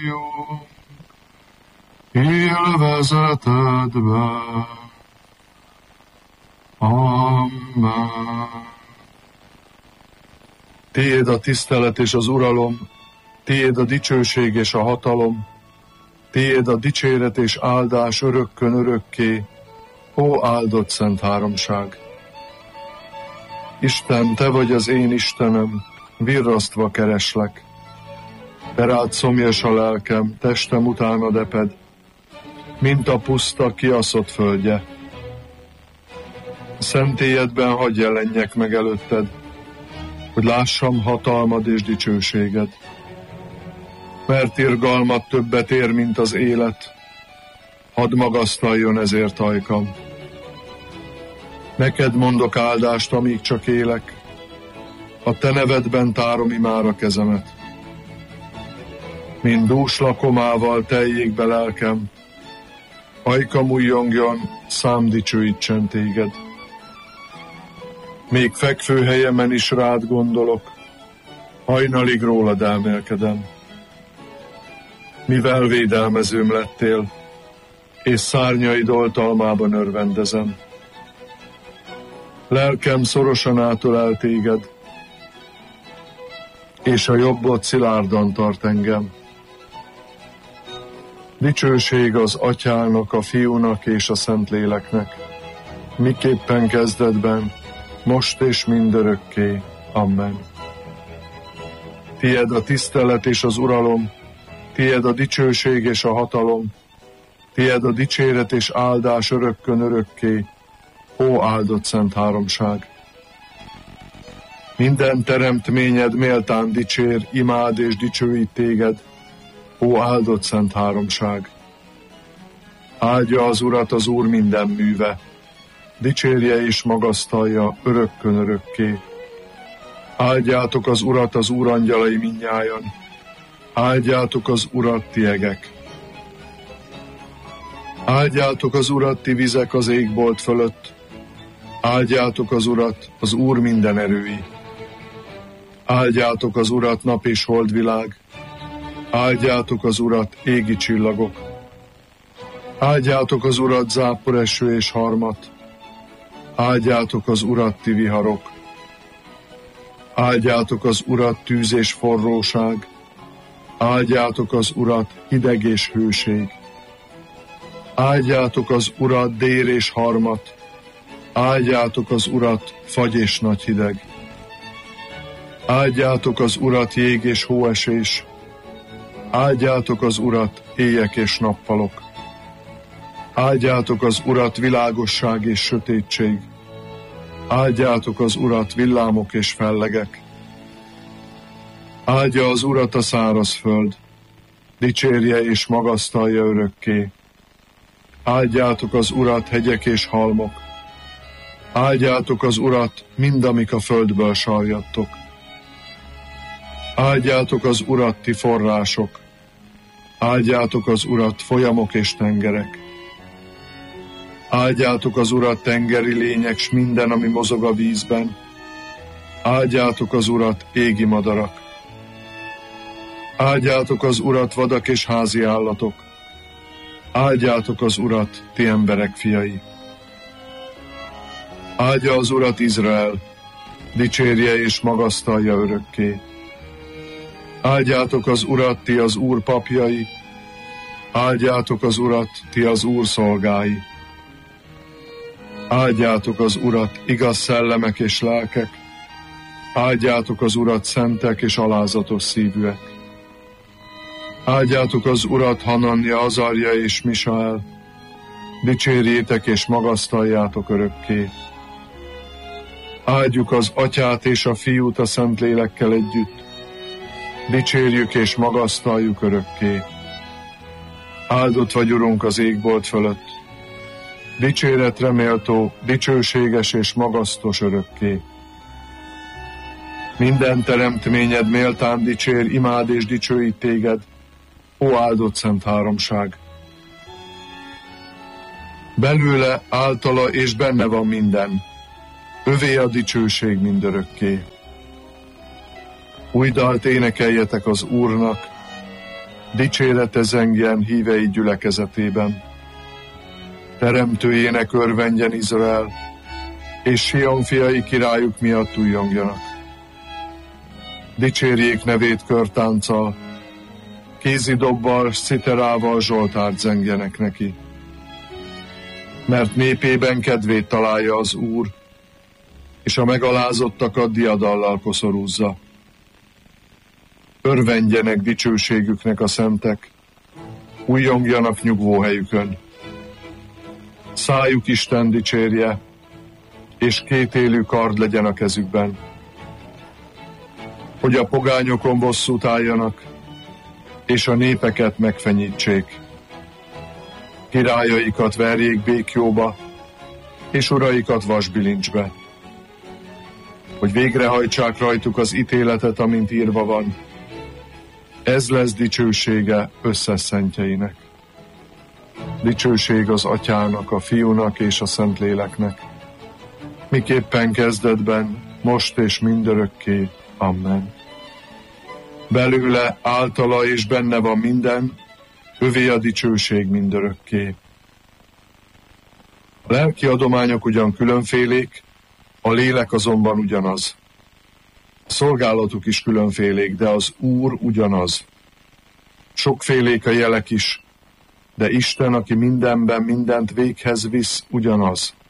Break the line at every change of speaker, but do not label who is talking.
élvezetedbe. Amen. Tiéd a tisztelet és az uralom, tiéd a dicsőség és a hatalom, tiéd a dicséret és áldás örökkön örökké, ó áldott szent háromság. Isten, te vagy az én Istenem, virrasztva kereslek. Te rád szomjas a lelkem, testem utánad eped, mint a puszta, kiaszott földje. Szentélyedben hadd jelenjek meg előtted, hogy lássam hatalmad és dicsőséged. Mert irgalmat többet ér, mint az élet, hadd magasztaljon ezért ajkam. Neked mondok áldást, amíg csak élek, a te nevedben tárom imára kezemet. Mint dús lakomával teljék be lelkem, ajkam újjongjon, szám dicsőítsen téged. Még fekvő helyemen is rád gondolok, hajnalig rólad elmélkedem. Mivel védelmezőm lettél, és szárnyaid oltalmában örvendezem. Lelkem szorosan átölel téged, és a jobbod szilárdan tart engem. Dicsőség az Atyának, a Fiúnak és a Szentléleknek, miképpen kezdetben, most és mindörökké. Amen. Tied a tisztelet és az uralom, tied a dicsőség és a hatalom, tied a dicséret és áldás örökkön örökké, ó áldott szent háromság. Minden teremtményed méltán dicsér, imád és dicsőít téged, ó áldott szent háromság. Áldja az Urat az Úr minden műve, dicsérje és magasztalja örökkön örökké. Áldjátok az Urat az Úr angyalai mindnyájan, áldjátok az Urat ti egek. Áldjátok az Urat ti vizek az égbolt fölött, áldjátok az Urat az Úr minden erői. Áldjátok az Urat nap és holdvilág, áldjátok az Urat égi csillagok. Áldjátok az Urat záporeső és harmat, áldjátok az Urat ti viharok. Áldjátok az Urat tűz és forróság, áldjátok az Urat hideg és hőség. Áldjátok az Urat dél és harmat, áldjátok az Urat fagy és nagy hideg. Áldjátok az Urat jég és hóesés, áldjátok az Urat éjek és nappalok. Áldjátok az Urat világosság és sötétség, áldjátok az Urat villámok és fellegek. Áldja az Urat a szárazföld, dicsérje és magasztalja örökké. Áldjátok az Urat hegyek és halmok, áldjátok az Urat mind, amik a földből sarjadtok. Áldjátok az Urat ti források, áldjátok az Urat folyamok és tengerek. Áldjátok az Urat tengeri lények, s minden, ami mozog a vízben. Áldjátok az Urat égi madarak. Áldjátok az Urat vadak és házi állatok. Áldjátok az Urat ti emberek fiai. Áldja az Urat Izrael, dicsérje és magasztalja örökké. Áldjátok az Urat ti az Úr papjai, áldjátok az Urat ti az Úr szolgái. Áldjátok az Urat igaz szellemek és lelkek, áldjátok az Urat szentek és alázatos szívűek. Áldjátok az Urat Hananja, Azarja és Misael, dicsérjétek és magasztaljátok örökké. Áldjuk az Atyát és a Fiút a Szentlélekkel együtt, dicsérjük és magasztaljuk örökké. Áldott vagy, Urunk, az égbolt fölött, dicséretre méltó, dicsőséges és magasztos örökké. Minden teremtményed méltán dicsér, imád és dicsőít téged, ó áldott szent háromság. Belőle, általa és benne van minden, övé a dicsőség mindörökké. Új dalt énekeljetek az Úrnak, Dicsérete zengjen hívei gyülekezetében. Teremtőjének örvendjen Izrael, és Sion fiai királyuk miatt újjongjanak. Dicsérjék nevét körtánccal, kézidobbal, sziterával zsoltárt zengjenek neki. Mert népében kedvét találja az Úr, és a megalázottakat diadallal koszorúzza. Örvendjenek dicsőségüknek a szentek, újjongjanak nyugvóhelyükön. Szájuk Isten dicsérje, és kétélű kard legyen a kezükben, hogy a pogányokon bosszút álljanak, és a népeket megfenyítsék. Királyaikat verjék békjóba, és uraikat vasbilincsbe, hogy végrehajtsák rajtuk az ítéletet, amint írva van. Ez lesz dicsősége összes szentjeinek. Dicsőség az Atyának, a Fiúnak és a Szentléleknek, miképpen kezdetben, most és mindörökké. Amen. Belőle, általa és benne van minden, övé a dicsőség mindörökké. A lelki adományok ugyan különfélék, a lélek azonban ugyanaz. A szolgálatuk is különfélék, de az Úr ugyanaz. Sokfélék a jelek is, de Isten, aki mindenben mindent véghez visz, ugyanaz.